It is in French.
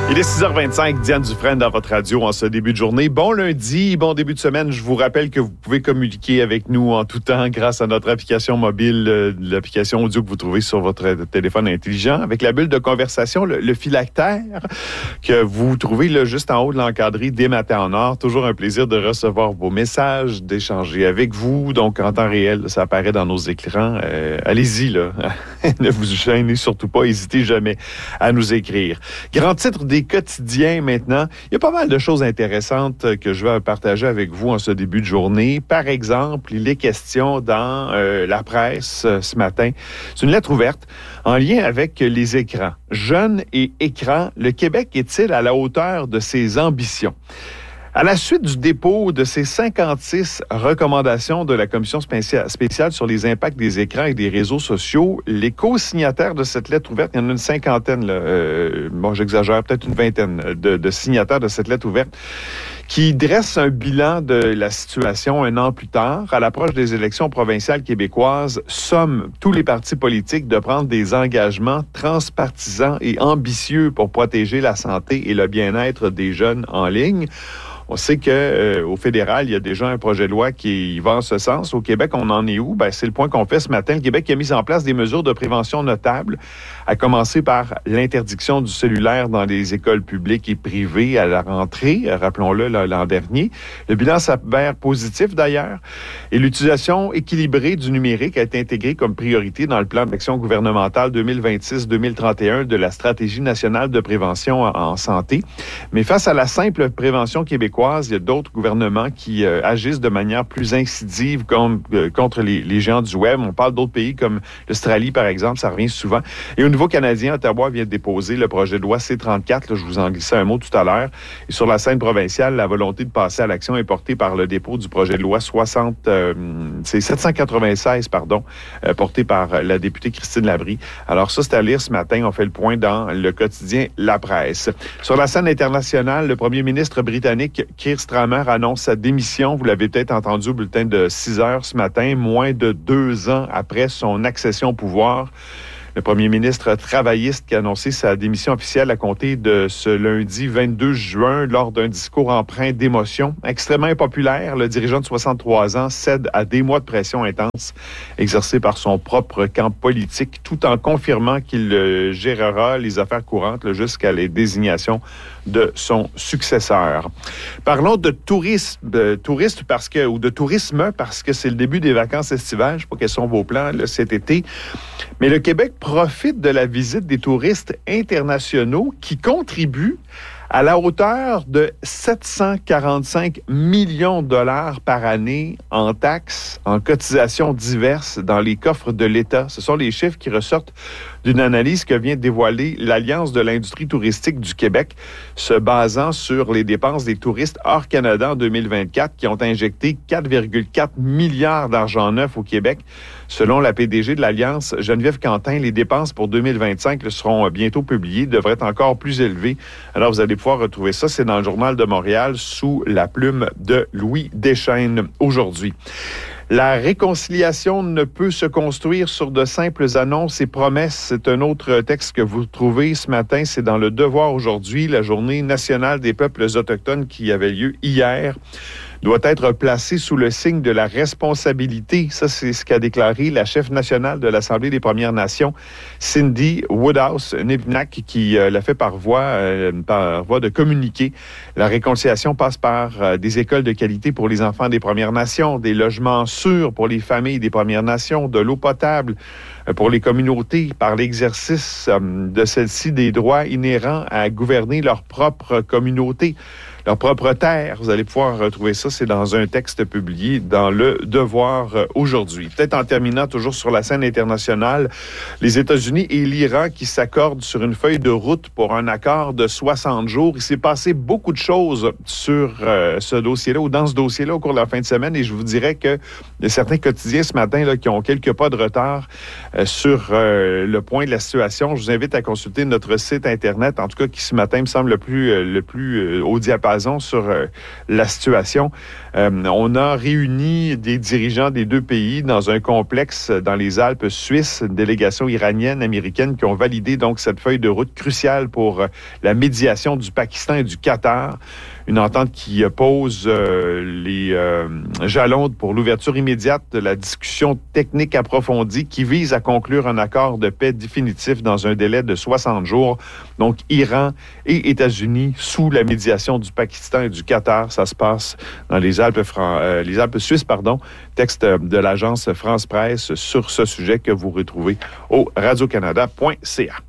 Il est 6h25, Diane Dufresne dans votre radio en ce début de journée. Bon lundi, bon début de semaine. Je vous rappelle que vous pouvez communiquer avec nous en tout temps grâce à notre application mobile, l'application audio que vous trouvez sur votre téléphone intelligent, avec la bulle de conversation, le phylactère, que vous trouvez là, juste en haut de l'encadré des matins en or. Toujours un plaisir de recevoir vos messages, d'échanger avec vous. Donc, en temps réel, ça apparaît dans nos écrans. Allez-y, là. Ne vous gênez surtout pas. N'hésitez jamais à nous écrire. Grand titre des quotidiens maintenant. Il y a pas mal de choses intéressantes que je vais partager avec vous en ce début de journée. Par exemple, il est question dans la presse ce matin. C'est une lettre ouverte en lien avec les écrans. Jeunes et écrans, le Québec est-il à la hauteur de ses ambitions? À la suite du dépôt de ces 56 recommandations de la Commission spéciale sur les impacts des écrans et des réseaux sociaux, les co-signataires de cette lettre ouverte, il y en a une cinquantaine, là, j'exagère, peut-être une vingtaine de signataires de cette lettre ouverte, qui dressent un bilan de la situation un an plus tard, à l'approche des élections provinciales québécoises, somment tous les partis politiques de prendre des engagements transpartisans et ambitieux pour protéger la santé et le bien-être des jeunes en ligne. On sait que au fédéral, il y a déjà un projet de loi qui va en ce sens. Au Québec, on en est où? Ben, c'est le point qu'on fait ce matin. Le Québec a mis en place des mesures de prévention notables, à commencer par l'interdiction du cellulaire dans les écoles publiques et privées à la rentrée, rappelons-le, l'an dernier. Le bilan s'avère positif d'ailleurs. Et l'utilisation équilibrée du numérique a été intégrée comme priorité dans le plan d'action gouvernemental 2026-2031 de la Stratégie nationale de prévention en santé. Mais face à la simple prévention québécoise, il y a d'autres gouvernements qui agissent de manière plus incisive contre les géants du web. On parle d'autres pays comme l'Australie, par exemple, ça revient souvent. Et au niveau canadien, Ottawa vient de déposer le projet de loi C-34. Là, je vous en glissais un mot tout à l'heure. Et sur la scène provinciale, la volonté de passer à l'action est portée par le dépôt du projet de loi 796, porté par la députée Christine Labrie. Alors ça, c'est à lire ce matin. On fait le point dans le quotidien La Presse. Sur la scène internationale, le premier ministre britannique Keir Starmer annonce sa démission. Vous l'avez peut-être entendu au bulletin de 6 heures ce matin, moins de 2 ans après son accession au pouvoir. Le premier ministre travailliste qui a annoncé sa démission officielle à compter de ce lundi 22 juin lors d'un discours empreint d'émotion. Extrêmement impopulaire, le dirigeant de 63 ans cède à des mois de pression intense exercée par son propre camp politique, tout en confirmant qu'il gérera les affaires courantes jusqu'à la désignation de son successeur. Parlons de tourisme parce que c'est le début des vacances estivales. Je ne sais pas quels sont vos plans là, cet été. Mais le Québec profite de la visite des touristes internationaux qui contribuent à la hauteur de 745 millions de dollars par année en taxes, en cotisations diverses dans les coffres de l'État. Ce sont les chiffres qui ressortent d'une analyse que vient de dévoiler l'Alliance de l'industrie touristique du Québec, se basant sur les dépenses des touristes hors Canada en 2024 qui ont injecté 4,4 milliards d'argent neuf au Québec. Selon la PDG de l'Alliance, Geneviève Quentin, les dépenses pour 2025 seront bientôt publiées, devraient être encore plus élevées. Alors, vous allez pouvoir retrouver ça. C'est dans le Journal de Montréal sous la plume de Louis Deschênes aujourd'hui. La réconciliation ne peut se construire sur de simples annonces et promesses. C'est un autre texte que vous trouvez ce matin. C'est dans Le Devoir aujourd'hui, la Journée nationale des peuples autochtones qui avait lieu hier doit être placée sous le signe de la responsabilité. Ça, c'est ce qu'a déclaré la chef nationale de l'Assemblée des Premières Nations, Cindy Woodhouse-Nipnack, qui l'a fait par voie de communiqué. La réconciliation passe par des écoles de qualité pour les enfants des Premières Nations, des logements sûrs pour les familles des Premières Nations, de l'eau potable pour les communautés, par l'exercice de celles-ci des droits inhérents à gouverner leur propre communauté, leur propre terre. Vous allez pouvoir retrouver ça, c'est dans un texte publié dans Le Devoir aujourd'hui. Peut-être en terminant toujours sur la scène internationale, les États-Unis et l'Iran qui s'accordent sur une feuille de route pour un accord de 60 jours. Il s'est passé beaucoup de choses sur ce dossier-là ou dans ce dossier-là au cours de la fin de semaine et je vous dirais que il y a certains quotidiens ce matin là, qui ont quelques pas de retard sur le point de la situation. Je vous invite à consulter notre site Internet, en tout cas qui ce matin me semble le plus haut diapason jason sur la situation. On a réuni des dirigeants des deux pays dans un complexe dans les Alpes suisses, une délégation iranienne, américaine, qui ont validé donc cette feuille de route cruciale pour la médiation du Pakistan et du Qatar. Une entente qui pose les jalons pour l'ouverture immédiate de la discussion technique approfondie qui vise à conclure un accord de paix définitif dans un délai de 60 jours. Donc, Iran et États-Unis sous la médiation du Pakistan et du Qatar. Ça se passe dans les Alpes suisses, pardon. Texte de l'agence France Presse sur ce sujet que vous retrouvez au radiocanada.ca.